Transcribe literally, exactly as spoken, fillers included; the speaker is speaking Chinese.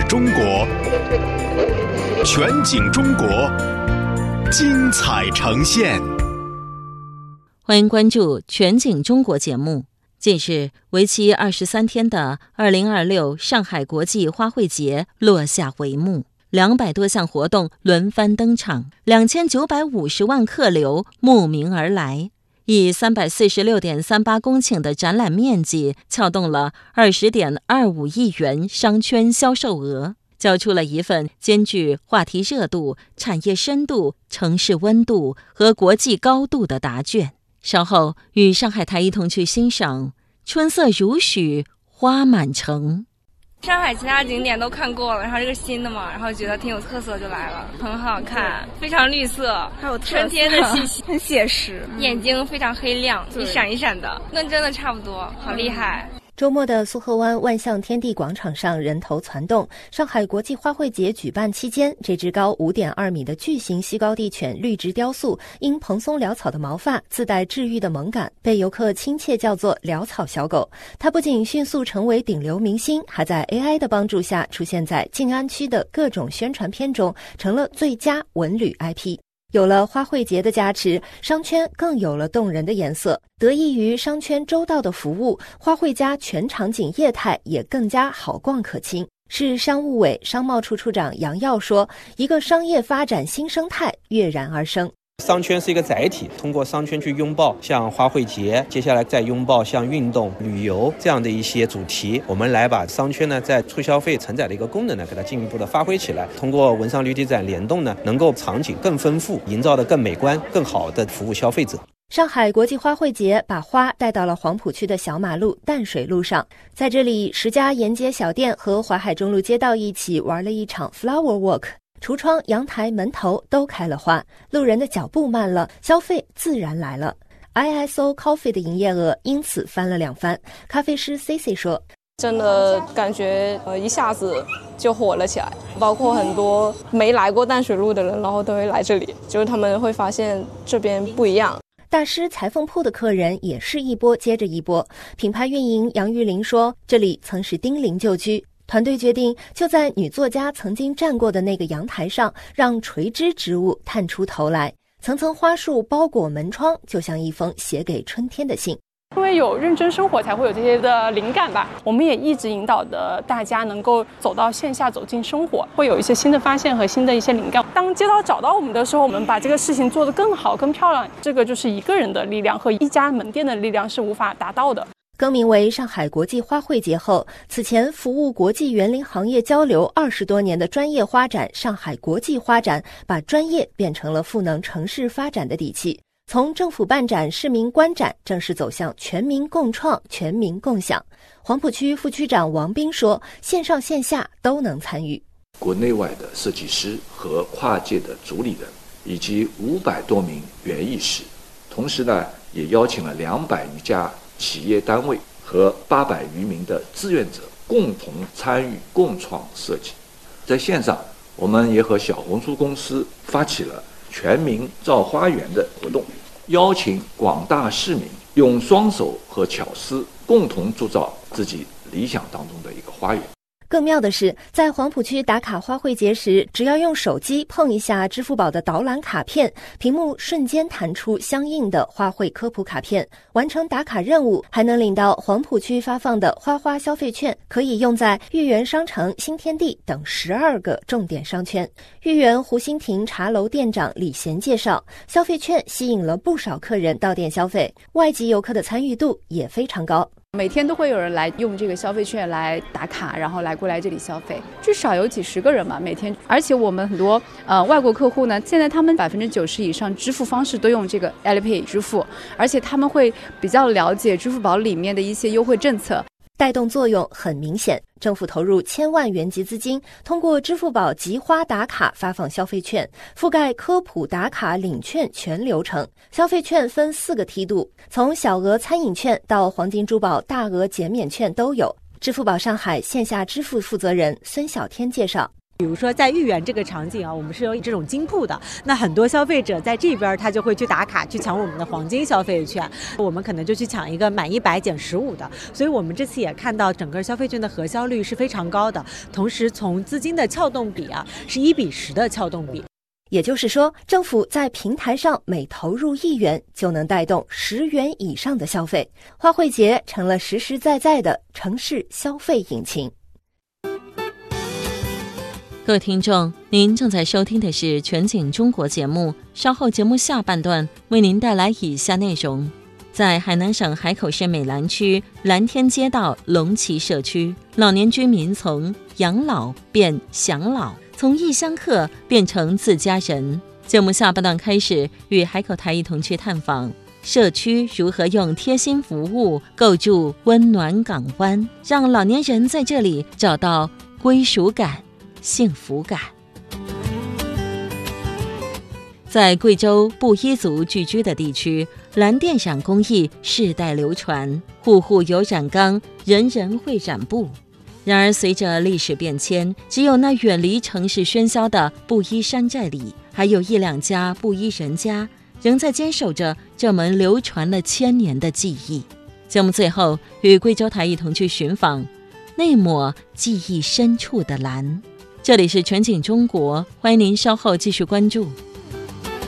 中国，全景中国，精彩呈现。 欢迎关注全景中国节目。近日，为期二十三天的二零二六上海国际花卉节落下帷幕，两百多项活动轮番登场，两千九百五十万客流慕名而来。以三百四十六点三八公顷的展览面积，撬动了二十点二五亿元商圈销售额，交出了一份兼具话题热度、产业深度、城市温度和国际高度的答卷。稍后与上海台一同去欣赏春色如许，花满城。 上海其他景点都看过了，然后这个新的嘛，然后觉得挺有特色就来了，很好看，非常绿色，还有春天的气息，很写实，眼睛非常黑亮，一闪一闪的，跟真的差不多，好厉害。 周末的苏河湾万象天地广场上人头攒动。上海国际花卉节举办期间，这只高 五点二米的巨型西高地犬绿植雕塑，因蓬松潦草的毛发自带治愈的萌感，被游客亲切叫做潦草小狗。它不仅迅速成为顶流明星，还在 A I 的帮助下出现在静安区的各种宣传片中，成了最佳文旅 I P。有了花卉节的加持，商圈更有了动人的颜色。得益于商圈周到的服务，花卉家全场景业态也更加好逛可亲。市商务委商贸处处长杨耀说，一个商业发展新生态跃然而生。 商圈是一个载体，通过商圈去拥抱像花卉节，接下来再拥抱像运动、旅游这样的一些主题，我们来把商圈呢在促消费承载的一个功能呢给它进一步的发挥起来。通过文商旅体展联动呢，能够场景更丰富，营造的更美观，更好的服务消费者。 上海国际花卉节把花带到了黄浦区的小马路淡水路上，在这里十家沿街小店和淮海中路街道一起玩了一场 Flower Walk，橱窗、阳台、门头都开了花，路人的脚步慢了，消费自然来了。I S O Coffee 的营业额因此翻了两番。咖啡师 C C 说， 真的感觉呃一下子就火了起来，包括很多没来过淡水路的人，然后都会来这里，就是他们会发现这边不一样。 大师裁缝铺的客人也是一波接着一波。品牌运营杨玉玲说，这里曾是丁零旧居，团队决定就在女作家曾经站过的那个阳台上，让垂枝植物探出头来，层层花束包裹门窗，就像一封写给春天的信。 因为有认真生活才会有这些的灵感吧，我们也一直引导的大家能够走到线下，走进生活，会有一些新的发现和新的一些灵感。当街道找到我们的时候，我们把这个事情做得更好更漂亮，这个就是一个人的力量和一家门店的力量是无法达到的。 更名为上海国际花卉节后，此前服务国际园林行业交流二十多年的专业花展上海国际花展，把专业变成了赋能城市发展的底气。从政府办展、市民观展，正式走向全民共创、全民共享。黄浦区副区长王斌说，线上线下都能参与。 国内外的设计师和跨界的主理人，以及五百多名园艺师，同时呢，也邀请了两百余家企业单位和八百余名的志愿者共同参与共创设计。在线上，我们也和小红书公司发起了全民造花园的活动，邀请广大市民用双手和巧思共同铸造自己理想当中的一个花园。 更妙的是，在黄浦区打卡花卉节时，只要用手机碰一下支付宝的导览卡片，屏幕瞬间弹出相应的花卉科普卡片，完成打卡任务，还能领到黄浦区发放的花花消费券，可以用在豫园商城、新天地等十二个重点商圈。豫园湖心亭茶楼店长李贤介绍，消费券吸引了不少客人到店消费，外籍游客的参与度也非常高。 每天都会有人来用这个消费券来打卡，然后来过来这里消费，至少有几十个人吧每天。而且我们很多呃外国客户呢，现在他们百分之九十以上支付方式都用这个 Alipay 支付，而且他们会比较了解支付宝里面的一些优惠政策。 带动作用很明显，政府投入千万元集资金，通过支付宝集花打卡发放消费券，覆盖科普打卡领券全流程。消费券分四个梯度，从小额餐饮券到黄金珠宝大额减免券都有。支付宝上海线下支付负责人孙小天介绍， 比如说在豫园这个场景啊，我们是有这种金铺的，那很多消费者在这边他就会去打卡去抢我们的黄金消费券，我们可能就去抢一个满一百减十五的，所以我们这次也看到整个消费券的核销率是非常高的，同时从资金的撬动比啊是一比十的撬动比。 也就是说，政府在平台上每投入一元，就能带动十元以上的消费。花卉节成了实实在在的城市消费引擎。 各位听众，您正在收听的是全景中国节目，稍后节目下半段为您带来以下内容。在海南省海口市美兰区蓝天街道龙旗社区，老年居民从养老变享老，从异乡客变成自家人。节目下半段开始，与海口台一同去探访社区如何用贴心服务构筑温暖港湾，让老年人在这里找到归属感、幸福感。在贵州布依族聚居的地区，蓝电染工艺世代流传，户户有染缸，人人会染布。然而随着历史变迁，只有那远离城市喧嚣的布依山寨里，还有一两家布依人家仍在坚守着这门流传了千年的技艺。节目最后与贵州台一同去寻访那抹记忆深处的蓝。这里是全景中国，欢迎您稍后继续关注。